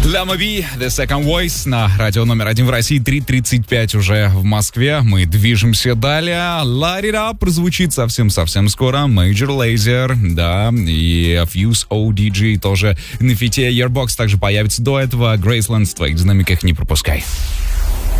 Llama B, The Second Voice на радио номер 1 в России, 3:35 уже в Москве. Мы движемся далее. Light It Up прозвучит совсем-совсем скоро. Major Lazer, да, и Fuse ODG тоже на фите. Yearbox также появится до этого. Graceland в твоих динамиках не пропускай.